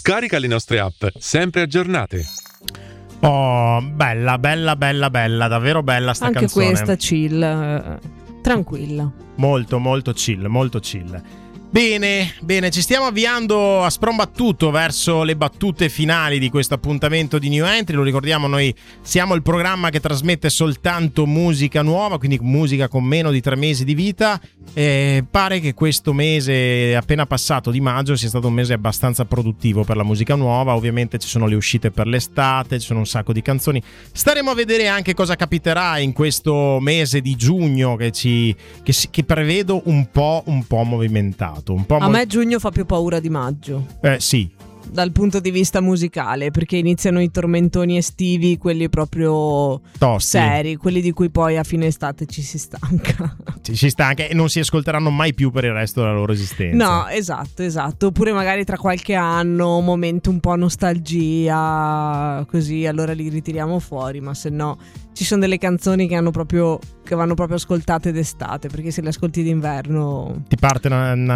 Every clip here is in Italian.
Scarica le nostre app, sempre aggiornate. Oh, bella, davvero bella sta anche canzone. Anche questa chill, tranquilla. Molto, molto chill, molto chill. Bene, ci stiamo avviando a sprombattuto verso le battute finali di questo appuntamento di New Entry. Lo ricordiamo, noi siamo il programma che trasmette soltanto musica nuova, quindi musica con meno di 3 mesi di vita. Pare che questo mese appena passato di maggio sia stato un mese abbastanza produttivo per la musica nuova. Ovviamente ci sono le uscite per l'estate, ci sono un sacco di canzoni. Staremo a vedere anche cosa capiterà in questo mese di giugno che prevedo un po' movimentato. A me giugno fa più paura di maggio. Sì. Dal punto di vista musicale, perché iniziano i tormentoni estivi, quelli proprio tosti, seri, quelli di cui poi a fine estate ci si stanca. Ci si stanca e non si ascolteranno mai più per il resto della loro esistenza. No, esatto. Oppure magari tra qualche anno, un momento un po' nostalgia, così, allora li ritiriamo fuori, ma se no ci sono delle canzoni che vanno proprio ascoltate d'estate, perché se le ascolti d'inverno ti parte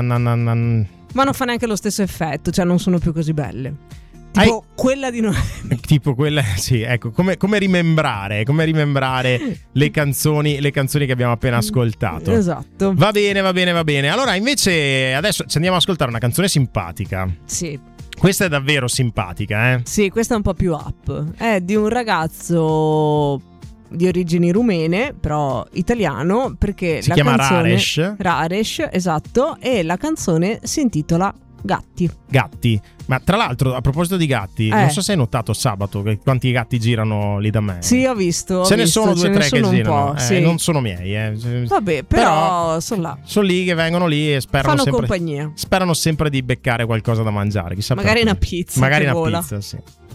ma non fa neanche lo stesso effetto, cioè non sono più così belle. Tipo quella di novembre. Tipo quella, sì, ecco, come rimembrare le canzoni che abbiamo appena ascoltato. Esatto. Va bene. Allora, invece, adesso ci andiamo ad ascoltare una canzone simpatica. Sì. Questa è davvero simpatica, eh? Sì, questa è un po' più up. È di un ragazzo di origini rumene, però italiano, perché si la chiama canzone Raresh, esatto, e la canzone si intitola Gatti. Ma tra l'altro, a proposito di gatti, non so se hai notato sabato quanti gatti girano lì da me. Sì, ho visto. Ce ne sono 2 o 3 che girano. Sì. Non sono miei. Vabbè, però sono là. Sono lì che vengono lì e fanno compagnia. Sperano sempre di beccare qualcosa da mangiare. Chissà magari perché. Una pizza. Magari che una vola. pizza, sì.